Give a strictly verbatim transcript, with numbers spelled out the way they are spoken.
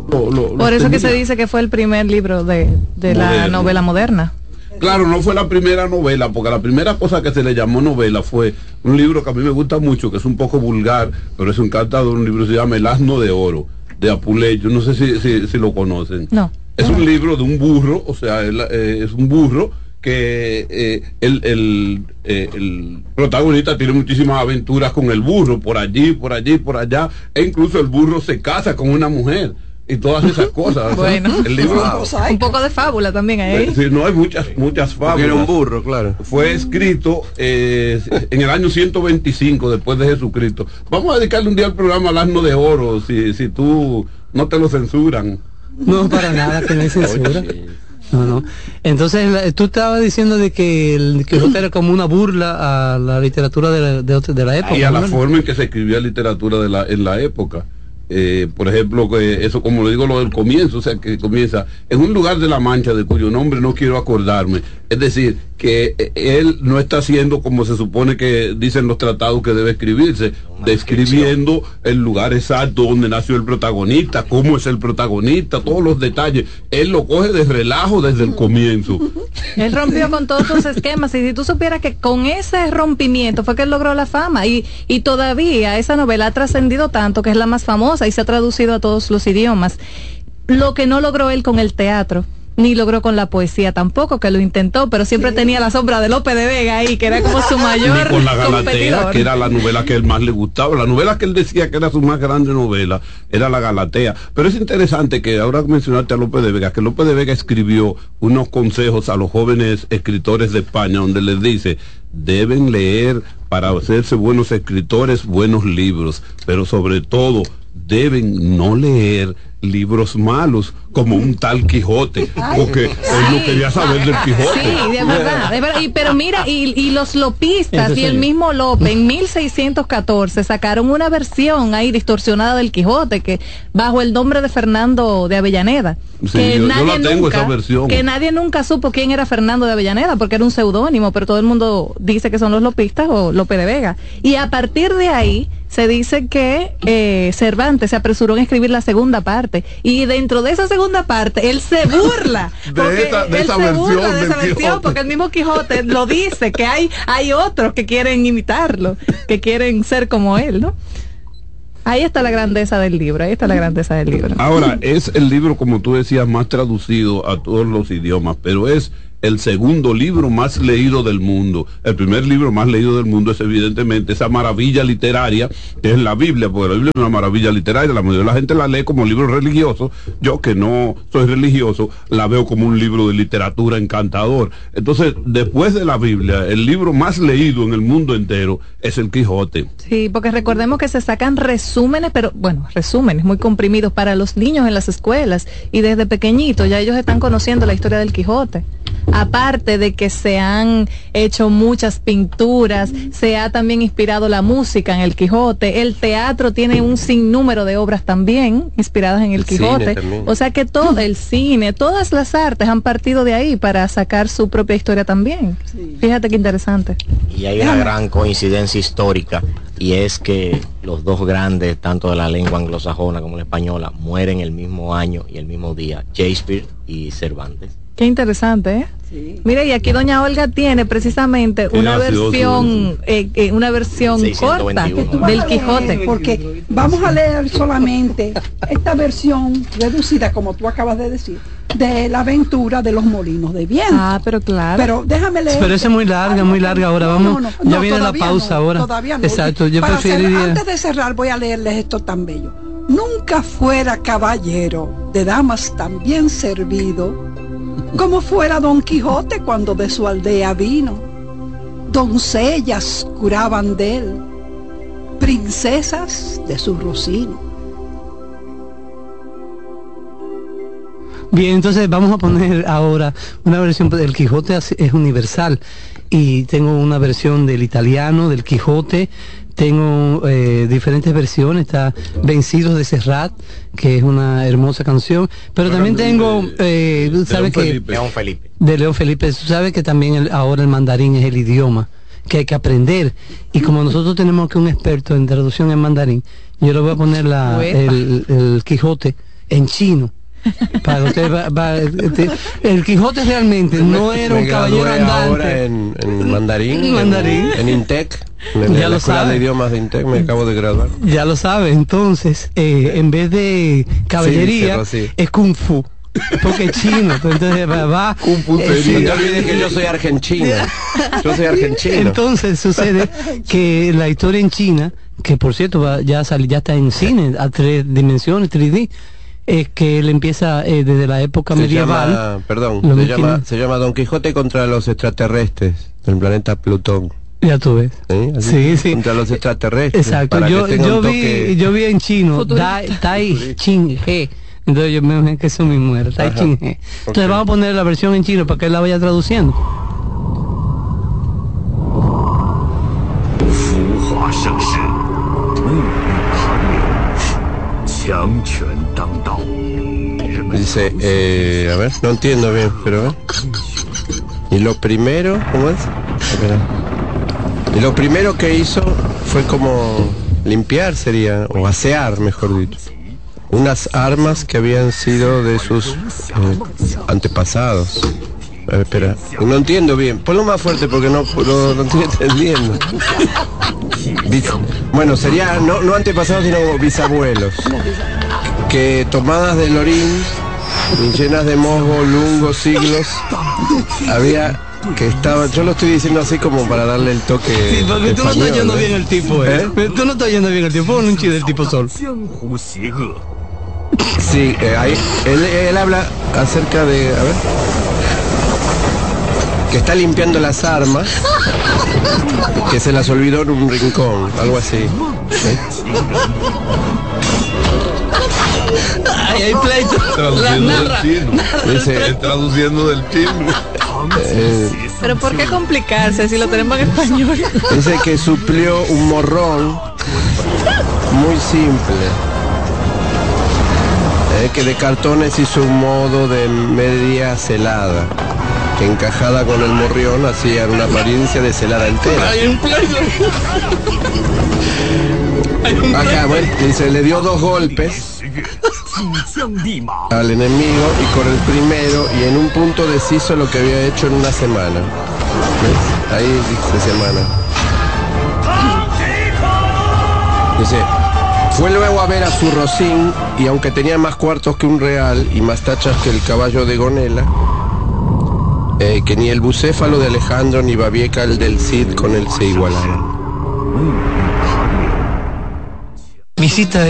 lo, lo, Por eso tenía. que se dice que fue el primer libro de, de la novela moderna. Claro, no fue la primera novela, porque la primera cosa que se le llamó novela fue un libro que a mí me gusta mucho, que es un poco vulgar, pero es un encantador, un libro que se llama El asno de oro, de Apuley. Yo no sé si, si, si lo conocen. No. Es un libro de un burro, o sea, el, eh, es un burro que eh, el, el, eh, el protagonista tiene muchísimas aventuras con el burro, por allí, por allí, por allá, e incluso el burro se casa con una mujer. Y todas esas cosas. Bueno, el libro, wow. Un poco de fábula también ahí. Sí, no hay muchas muchas fábulas. Era un burro, claro. Fue escrito eh, en el año ciento veinticinco después de Jesucristo. Vamos a dedicarle un día al programa al asno de oro, si, si tú no te lo censuran. No, para nada, que no hay censura. No, no. Entonces, la, tú estabas diciendo de que el Quijote era como una burla a la literatura de la, de, de la época. Y a la ¿no? forma en que se escribía literatura de la, en la época. Eh, por ejemplo, que eso, como le digo, lo del comienzo, o sea, que comienza en un lugar de la Mancha de cuyo nombre no quiero acordarme. Es decir, que eh, él no está haciendo como se supone que dicen los tratados que debe escribirse, describiendo el lugar exacto donde nació el protagonista, cómo es el protagonista, todos los detalles. Él lo coge de relajo desde el comienzo. Él rompió con todos sus esquemas, y si tú supieras que con ese rompimiento fue que él logró la fama, y, y todavía esa novela ha trascendido tanto que es la más famosa y se ha traducido a todos los idiomas. Lo que no logró él con el teatro, ni logró con la poesía tampoco, que lo intentó, pero siempre sí. tenía la sombra de Lope de Vega ahí, que era como su mayor ni con la Galatea, competidor. Que era la novela que él más le gustaba, la novela que él decía que era su más grande novela, era la Galatea. Pero es interesante que ahora mencionaste a Lope de Vega, que Lope de Vega escribió unos consejos a los jóvenes escritores de España, donde les dice: deben leer para hacerse buenos escritores, buenos libros, pero sobre todo deben no leer libros malos como un tal Quijote, porque él no quería saber del Quijote. Sí, de verdad, de verdad. Y, pero mira, y, y los lopistas y el mismo Lope en mil seiscientos catorce sacaron una versión ahí distorsionada del Quijote, que bajo el nombre de Fernando de Avellaneda. Sí, que yo, nadie yo la tengo nunca, esa versión. Que nadie nunca supo quién era Fernando de Avellaneda, porque era un seudónimo, pero todo el mundo dice que son los lopistas o Lope de Vega. Y a partir de ahí se dice que eh, Cervantes se apresuró en escribir la segunda parte, y dentro de esa segunda parte él se burla de esa, de él esa se versión, burla de esa versión versión, porque el mismo Quijote lo dice, que hay hay otros que quieren imitarlo, que quieren ser como él, ¿no? Ahí está la grandeza del libro, ahí está la grandeza del libro. Ahora, es el libro, como tú decías, más traducido a todos los idiomas, pero es el segundo libro más leído del mundo. El primer libro más leído del mundo es evidentemente esa maravilla literaria que es la Biblia, porque la Biblia es una maravilla literaria, la mayoría de la gente la lee como libro religioso. Yo, que no soy religioso, la veo como un libro de literatura encantador. Entonces, después de la Biblia, el libro más leído en el mundo entero es el Quijote. Sí, porque recordemos que se sacan resúmenes, pero bueno, resúmenes muy comprimidos para los niños en las escuelas, y desde pequeñitos ya ellos están conociendo la historia del Quijote. Aparte de que se han hecho muchas pinturas, se ha también inspirado la música en el Quijote, el teatro tiene un sinnúmero de obras también inspiradas en el, el Quijote, o sea que todo el cine, todas las artes han partido de ahí para sacar su propia historia también. Sí. Fíjate qué interesante. Y hay una gran coincidencia histórica, y es que los dos grandes, tanto de la lengua anglosajona como la española, mueren el mismo año y el mismo día, Shakespeare y Cervantes. Qué interesante, ¿eh? Sí. Mira, y aquí doña Olga tiene precisamente Qué una gracioso, versión eh, eh, una versión corta del Quijote. Porque vamos a leer solamente esta versión reducida, como tú acabas de decir, de la aventura de los molinos de viento. Ah, pero claro. Pero déjame leer. Pero esa es muy larga, muy larga. Ahora vamos, no, no, no, ya viene la pausa no, ahora. Todavía no. Exacto, yo Para preferiría... cerrar, antes de cerrar voy a leerles esto tan bello. Nunca fuera caballero de damas tan bien servido como fuera Don Quijote cuando de su aldea vino. Doncellas curaban de él, princesas de su rocino. Bien, entonces vamos a poner ahora una versión del Quijote, es universal, y tengo una versión del italiano, del Quijote. Tengo eh, diferentes versiones, está Vencidos de Serrat, que es una hermosa canción, pero bueno, también tengo, eh, de ¿sabes que Felipe. León Felipe. De León Felipe, sabes que también el, ahora el mandarín es el idioma que hay que aprender, y como nosotros tenemos que un experto en traducción en mandarín, yo le voy a poner la, el, el Quijote, en chino. Para usted va, va, este, el Quijote realmente no era un Me caballero gradué andante. ahora en, en mandarín, En mandarín. en, en Intec, en Ya la lo escuela sabe. de idiomas de Intec, me acabo de graduar. Ya lo sabe, entonces, eh, en vez de caballería, Sí, sí, sí. es kung fu. Porque es chino, entonces va, va Kung Fu eh, No sí, te olvides que yo soy argentino. Yo soy argentino. entonces sucede que la historia en China, que por cierto va, ya sale, ya está en cine a tres dimensiones, tres D, es que él empieza eh, desde la época se medieval. llama, perdón, Lo se mil llama, quinientos. se llama Don Quijote contra los extraterrestres del planeta Plutón. Ya tú ves. ¿Sí? Así, Sí, sí. Contra los extraterrestres. Exacto. para Yo, que tenga yo un vi, toque- yo vi en chino Futurista. Tai, tai Ching He. Entonces yo me imagino que eso mismo era, Tai Ajá. Ching He. Entonces Ok. vamos a poner la versión en chino para que él la vaya traduciendo. 浮华盛世，物与攀流，强权当道。人们 Dice, eh, a ver, no entiendo bien, pero a ver. Y lo primero, ¿cómo es? Espera. Y lo primero que hizo fue como limpiar, sería, o asear, mejor dicho, unas armas que habían sido de sus eh, antepasados. A ver, espera, no entiendo bien. Ponlo más fuerte porque no, no, no estoy entendiendo. Bis- Bueno, sería no, no antepasados, sino bisabuelos. Que tomadas de lorín, llenas de musgo, lungos, siglos, había que estaba, yo lo estoy diciendo así como para darle el toque. Sí, porque tú no estás español, yendo ¿eh? bien el tipo, eh. Tú no estás yendo bien el tipo, pon un chiste del tipo sol. 江湖邪恶， Sí, eh, ahí, él, él habla acerca de, a ver, que está limpiando las armas, que se las olvidó en un rincón, algo así. ¿Sí? Ay, hay pleito. La Traduciendo narra. del chino. Dice, Es traduciendo del chino. eh, Pero ¿por qué complicarse si lo tenemos en español? dice que suplió un morrón muy simple, eh, que de cartones hizo un modo de media celada, que encajada con el morrión hacía una apariencia de celada entera. Hay un pleito. Hay un Acá, pleito. bueno, dice, le dio dos golpes 十月，晋江立马， al enemigo y con el primero y en un punto deshizo lo que había hecho en una semana. ¿Ves? Ahí dice semana. Dice, fue luego a ver a su Rosín y aunque tenía más cuartos que un real y más tachas que el caballo de Gonela, eh, que ni el bucéfalo de Alejandro ni Babieca el del Cid con él se igualaban. Visita